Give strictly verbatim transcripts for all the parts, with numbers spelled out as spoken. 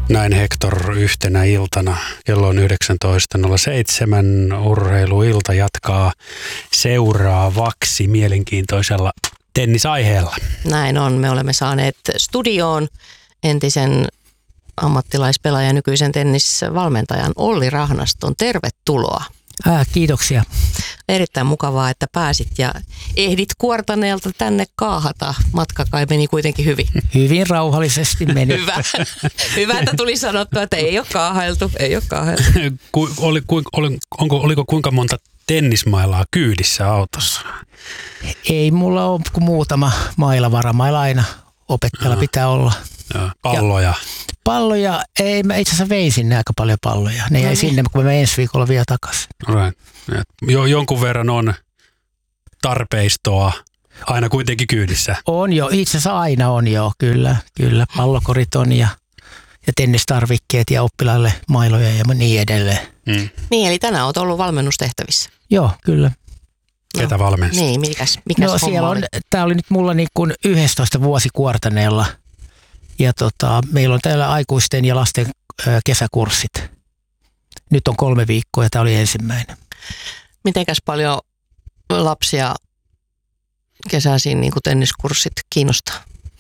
Näin Hector yhtenä iltana. Kello on yhdeksäntoista nolla seitsemän. Urheiluilta jatkaa seuraavaksi mielenkiintoisella tennisaiheella. Näin on. Me olemme saaneet studioon entisen ammattilaispelaajan ja nykyisen tennisvalmentajan Olli Rahnaston. Tervetuloa. Äh, kiitoksia. Erittäin mukavaa, että pääsit ja ehdit Kuortaneelta tänne kaahata. Matka kai meni kuitenkin hyvin. Hyvin rauhallisesti meni. Hyvä. Hyvä, että tuli sanottua, että ei ole kaahailtu. Ei ole kaahailtu. Ku, oli, ku, oli, onko, oliko kuinka monta tennismailaa kyydissä autossa? Ei mulla ole kuin muutama maila, varamailla aina opettajalla pitää olla. Ja palloja. Ja palloja, ei, mä itse asiassa vein sinne aika paljon palloja. Ne jäi no sinne, kun mä menen ensi viikolla vielä takaisin. Right. Jo, jonkun verran on tarpeistoa aina kuitenkin kyydissä. On jo, itse asiassa aina on jo, kyllä. Kyllä, pallokorit on ja, ja tennistarvikkeet ja oppilaille mailoja ja niin edelleen. Mm. Niin, eli tänään olet ollut valmennustehtävissä. Joo, kyllä. Ketä valmensi? Niin, mikäs, mikäs no, siellä on, oli? Tää oli nyt mulla niin kuin yhdestoista vuosi Kuortaneella. Ja tota, meillä on täällä aikuisten ja lasten ö, kesäkurssit. Nyt on kolme viikkoa ja tämä oli ensimmäinen. Mitenkäs paljon lapsia kesäisin niin kuin tenniskurssit kiinnostaa?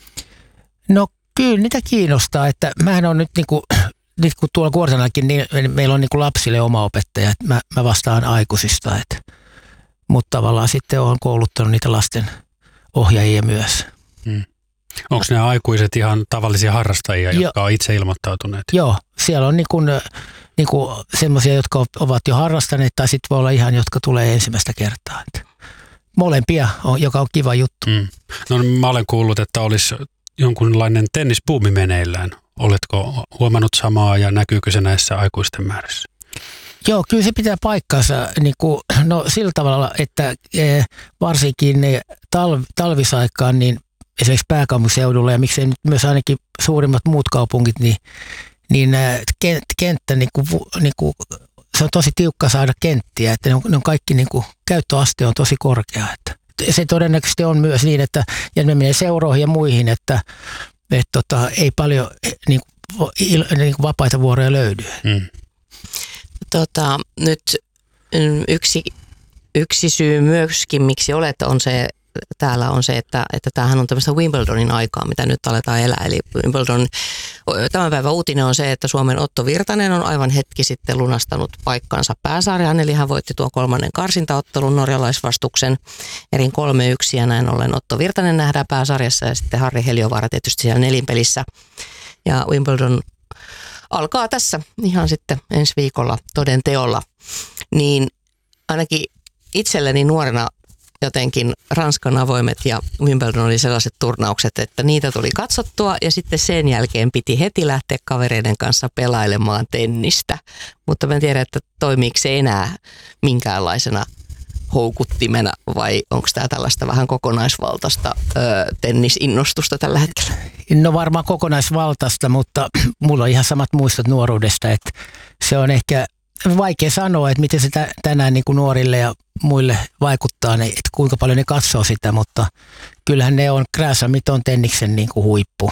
No kyllä niitä kiinnostaa, että mähän on nyt niin kuin, nyt kun tuolla Kuortaneellakin, niin meillä on niin kuin lapsille oma opettaja, että mä, mä vastaan aikuisista, että, mutta tavallaan sitten olen kouluttanut niitä lasten ohjaajia myös. Hmm. Onko nämä aikuiset ihan tavallisia harrastajia, jo, jotka on itse ilmoittautuneet? Joo, siellä on niin kuin, niin kuin semmoisia, jotka ovat jo harrastaneet, tai sitten voi olla ihan, jotka tulee ensimmäistä kertaa. Että molempia, on, joka on kiva juttu. Mm. No mä olen kuullut, että olisi jonkunlainen tennisbuumi meneillään. Oletko huomannut samaa ja näkyykö se näissä aikuisten määrissä? Joo, kyllä se pitää paikkansa niin kuin, no, sillä tavalla, että e, varsinkin talv, talvisaikaan, niin esimerkiksi pääkaupunkiseudulla ja miksei nyt myös ainakin suurimmat muut kaupungit, niin, niin kenttä, niin kuin, niin kuin, se on tosi tiukka saada kenttiä, että ne on, ne on kaikki, niin kuin, käyttöaste on tosi korkea. Että se todennäköisesti on myös niin, että ja me menee seuroihin ja muihin, että et, tota, ei paljon niin kuin, il, niin kuin vapaita vuoroja löydy. Mm. Tota, nyt yksi, yksi syy myöskin, miksi olet, on se, täällä on se, että, että tämähän on tämmöistä Wimbledonin aikaa, mitä nyt aletaan elää. Eli Wimbledon, tämän päivän uutinen on se, että Suomen Otto Virtanen on aivan hetki sitten lunastanut paikkansa pääsarjaan, eli hän voitti tuon kolmannen karsintaottelun norjalaisvastuksen erin kolme yksi, ja näin ollen Otto Virtanen nähdään pääsarjassa, ja sitten Harri Heliovaara tietysti siellä nelinpelissä. Ja Wimbledon alkaa tässä ihan sitten ensi viikolla toden teolla, niin ainakin itselleni nuorena jotenkin Ranskan avoimet ja Wimbledon oli sellaiset turnaukset, että niitä tuli katsottua ja sitten sen jälkeen piti heti lähteä kavereiden kanssa pelailemaan tennistä. Mutta mä en tiedä, että toimiiko se enää minkäänlaisena houkuttimena vai onko tämä tällaista vähän kokonaisvaltaista ö, tennisinnostusta tällä hetkellä? No varmaan kokonaisvaltaista, mutta mulla on ihan samat muistot nuoruudesta, että se on ehkä vaikea sanoa, että miten se tänään niin kuin nuorille ja muille vaikuttaa, että kuinka paljon ne katsoo sitä, mutta kyllähän ne on Gränsamit on tenniksen niin kuin huippu.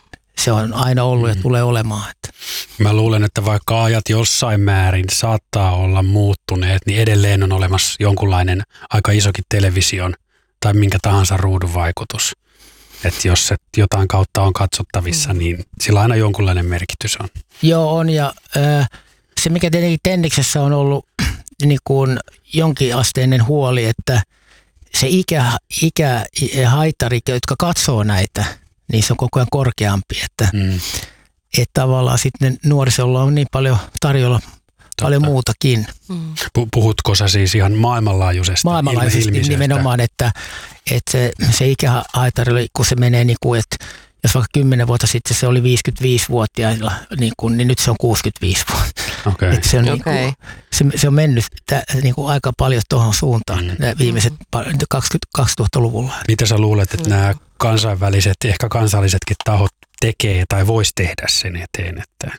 Se on aina ollut ja tulee olemaan. Että. Mä luulen, että vaikka ajat jossain määrin saattaa olla muuttuneet, niin edelleen on olemassa jonkunlainen aika isokin television tai minkä tahansa ruudun vaikutus. Että jos se jotain kautta on katsottavissa, niin sillä aina jonkunlainen merkitys on. Joo, on ja äh, se mikä tietenkin tenniksessä on ollut niin kuin jonkinasteinen huoli, että se ikä, ikä ja haittari, jotka katsoo näitä, niin se on koko ajan korkeampi, että, mm. että tavallaan sitten nuorisolla on niin paljon tarjolla Totta. paljon muutakin. Mm. Puhutko sä siis ihan maailmanlaajuisesti? Maailmanlaajuisesti nimenomaan, että, että se, se ikähaittari, kun se menee niin kuin, että jos vaikka kymmenen vuotta sitten se oli viisikymmentäviisivuotiailla, niin, kuin, niin nyt se on kuusikymmentäviisi vuotta. Okay. Se, on okay. niin kuin, se, se on mennyt tä, niin kuin aika paljon tuohon suuntaan mm. viimeiset kaksituhattaluvulla. Mitä sä luulet, että mm. nämä kansainväliset, ehkä kansallisetkin tahot tekee tai vois tehdä sen eteen, että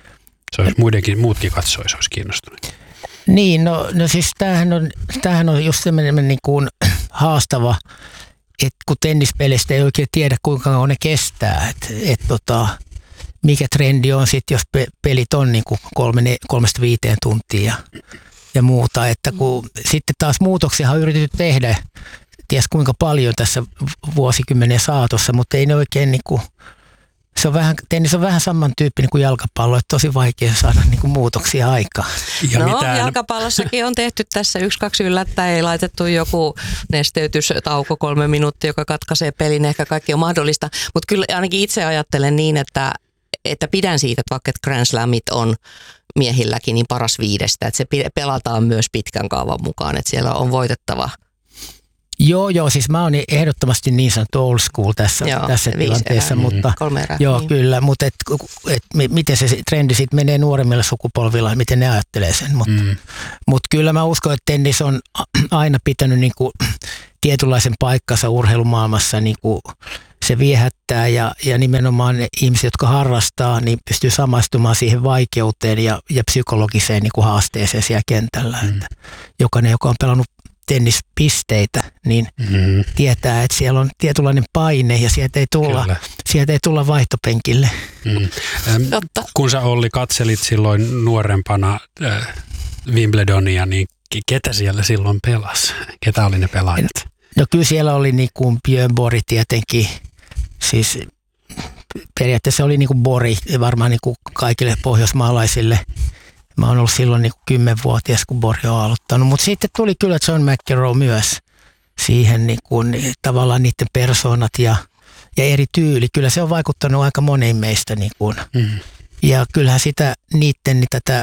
se olisi muidenkin, muutkin katsoisi, olisi kiinnostunut? Niin, no, no siis tämähän on, tämähän on just semmoinen niin kuin haastava, että kun tennispeleistä ei oikein tiedä, kuinka kauan ne kestää. Et, et tota, mikä trendi on sitten, jos pe- pelit on niin kuin kolme, ne, kolmesta viiteen tuntia ja, ja muuta. Että kun mm. sitten taas muutoksia on yritetty tehdä, ties kuinka paljon tässä vuosikymmenen saatossa, mutta ei ne oikein niin kuin, se on vähän, tennis on vähän samantyyppinen kuin jalkapallo, että tosi vaikea saada niin kuin muutoksia aikaan. Ja no mitään... jalkapallossakin on tehty tässä yksi, kaksi yllättäen, ei laitettu joku nesteytystauko kolme minuuttia, joka katkaisee pelin, ehkä kaikki on mahdollista, mutta kyllä ainakin itse ajattelen niin, että, että pidän siitä, että vaikka Grand Slamit on miehilläkin niin paras viidestä, että se pelataan myös pitkän kaavan mukaan, että siellä on voitettava. Joo, joo, siis mä oon ehdottomasti niin sanottu old school tässä, joo, tässä tilanteessa, erää, mutta kolme erää, joo, niin. Kyllä, mutta et, et, miten se trendi sitten menee nuoremmilla sukupolvilla, miten ne ajattelee sen, mutta mm. mut kyllä mä uskon, että tennis on aina pitänyt niinku tietynlaisen paikkansa urheilumaailmassa, niinku se viehättää ja, ja nimenomaan ne ihmiset, jotka harrastaa, niin pystyy samaistumaan siihen vaikeuteen ja, ja psykologiseen niinku haasteeseen siellä kentällä, mm. että jokainen, joka on pelannut tennispisteitä, niin mm. tietää, että siellä on tietynlainen paine ja sieltä ei tulla, sieltä ei tulla vaihtopenkille. Mm. Ähm, kun sä Olli katselit silloin nuorempana äh, Wimbledonia, niin ketä siellä silloin pelasi? Ketä oli ne pelaajat? No kyllä siellä oli niin kuin Björn Borg tietenkin, siis periaatteessa oli niin kuin Borg varmaan niin kuin kaikille pohjoismaalaisille. Mä oon ollut silloin niin kuin kymmenvuotias, kun Borg on aloittanut, mutta sitten tuli kyllä John McEnroe myös siihen niin kuin, tavallaan niiden persoonat ja, ja eri tyyli. Kyllä se on vaikuttanut aika moneen meistä. Niin kuin. Mm. Ja kyllähän sitä niiden niin tätä,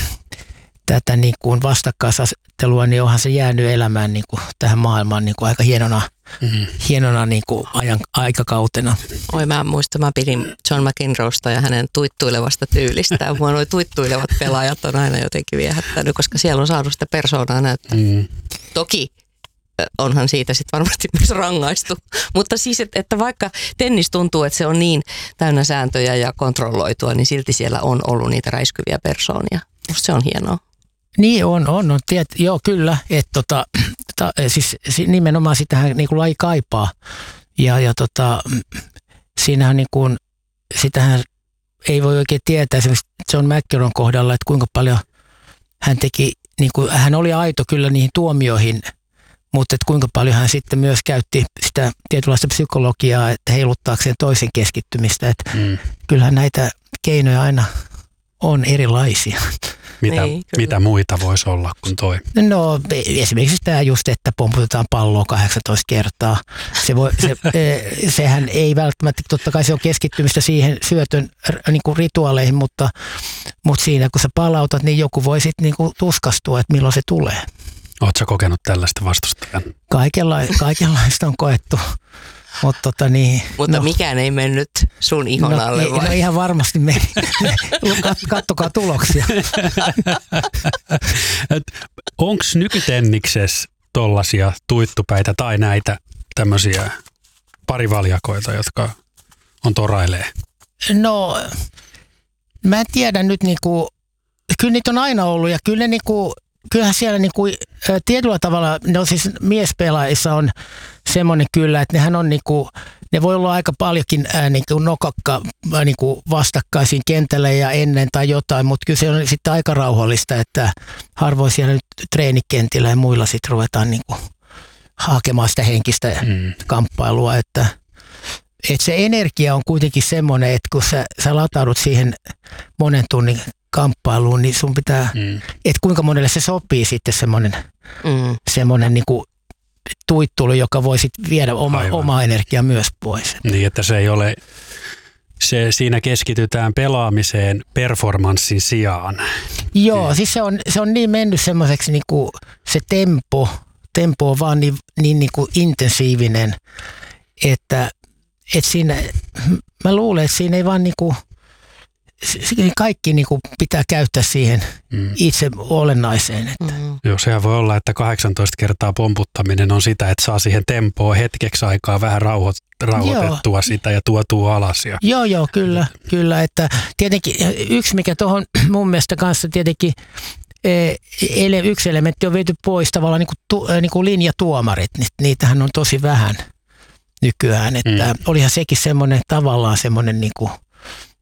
tätä niin kuin vastakkainasettelua, niin onhan se jäänyt elämään niin kuin tähän maailmaan niin kuin aika hienona, mm. hienona niin kuin ajan, aikakautena. Oi, mä muistan, mä pidin John McEnroesta ja hänen tuittuilevasta tyylistään. Mua nuo tuittuilevat pelaajat on aina jotenkin viehättänyt, koska siellä on saanut sitä persoonaa näyttää. Mm. Toki onhan siitä sitten varmasti myös rangaistu. Mutta siis, että, että vaikka tennis tuntuu, että se on niin täynnä sääntöjä ja kontrolloitua, niin silti siellä on ollut niitä räiskyviä persoonia. Musta se on hienoa. Niin on, on, on. Tiet, joo, kyllä. Että tota, ta, siis nimenomaan sitähän niin kuin laji kaipaa. Ja, ja tota, siinähän niin kuin, sitähän ei voi oikein tietää esimerkiksi John McEnroen kohdalla, että kuinka paljon hän teki, niin kuin, hän oli aito kyllä niihin tuomioihin, mutta että kuinka paljon hän sitten myös käytti sitä tietynlaista psykologiaa, että heiluttaakseen toisen keskittymistä. Että mm. kyllähän näitä keinoja aina on erilaisia. Mitä, niin, mitä muita voisi olla kuin toi? No esimerkiksi tämä just, että pomputetaan palloa kahdeksantoista kertaa. Se voi, se, sehän ei välttämättä, totta kai se on keskittymistä siihen syötön niin kuin rituaaleihin, mutta, mutta siinä kun sä palautat, niin joku voi sitten niin kuin tuskastua, että milloin se tulee. Oletko sä kokenut tällaista vastustajan? Kaikenla- kaikenlaista on koettu. Mut tota niin, Mutta no, mikään ei mennyt sun ihon no, alle vai? No ihan varmasti meni. Kattokaa tuloksia. Onko nykytenniksessä tollaisia tuittupäitä tai näitä tämmöisiä parivaljakoita, jotka on torailee? No mä en tiedä nyt niinku, kyllä niitä on aina ollut ja kyllä ne niinku, kyllähän siellä niinku, tietyllä tavalla, no siis miespelaajissa on semmoinen kyllä, että nehän on niinku, ne voi olla aika paljonkin ää, niinku nokakka ää, niinku vastakkaisiin kentällä ja ennen tai jotain, mutta kyllä se on sitten aika rauhallista, että harvoin siellä nyt treenikentillä ja muilla sitten ruvetaan niinku hakemaan sitä henkistä mm. kamppailua, että et se energia on kuitenkin semmoinen, että kun sä, sä lataudut siihen monen tunnin kamppailuun, niin sun pitää, mm. että kuinka monelle se sopii sitten semmoinen, mm. semmoinen niinku tuittulu, joka voi sitten viedä oma, omaa energiaa myös pois. Niin, että se ei ole, se, siinä keskitytään pelaamiseen performanssin sijaan. Joo, niin. Siis se on, se on niin mennyt semmoiseksi niinku se tempo, tempo on vaan niin, niin niinku intensiivinen, että et siinä, mä luulen, että siinä ei vaan niinku, kaikki niinku pitää käyttää siihen mm. itse olennaiseen. Että. Mm. Joo, sehän voi olla, että kahdeksantoista kertaa pomputtaminen on sitä, että saa siihen tempoon hetkeksi aikaa vähän rauho, rauhoitettua joo. sitä ja tuotua alas. Ja. Joo, joo, kyllä, kyllä. Että tietenkin yksi, mikä tuohon mun mielestä kanssa tietenkin ele, yksi elementti on viety pois tavallaan niinku, tu, niinku linjatuomarit. Niitähän on tosi vähän nykyään. Että mm. olihan sekin semmoinen tavallaan semmoinen niinku,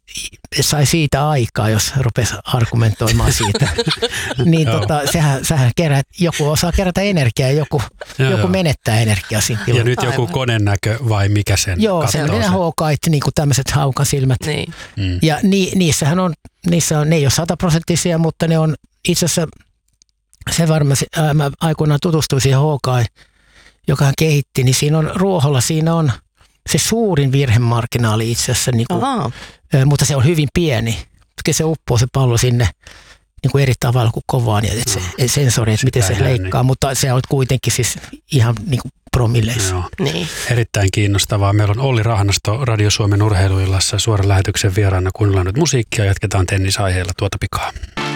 sai siitä aikaa, jos rupesi argumentoimaan siitä. niin tota, sehän, sehän kerät, joku osaa kerätä energiaa ja joku, joo, joku joo. menettää energiaa siinä Ja nyt joku konenäkö vai mikä sen Joo, se on ne Hawkeye, niin kuin tämmöiset haukasilmät. Niin. Mm. Ja ni, niissähän on, niissä on, ne ei ole sataprosenttisia, mutta ne on itse asiassa, se varmasti, ää, mä aikoinaan tutustuin siihen Hawkeye, joka hän kehitti, niin siinä on ruoholla, siinä on se suurin virhemarginaali itse asiassa, niin kuin, ää, mutta se on hyvin pieni. Se uppoo se pallo sinne niin kuin eri tavalla kuin kovaan, ja et se, et sensori, että miten se leikkaa, niin. Mutta se on kuitenkin siis ihan niin kuin promilleissa. Joo. Niin. Erittäin kiinnostavaa. Meillä on Olli Rahanasto Radio Suomen urheiluillassa suoran lähetyksen vieraana. Kuunnellaan nyt musiikkia ja jatketaan tennisaiheella tuota pikaa.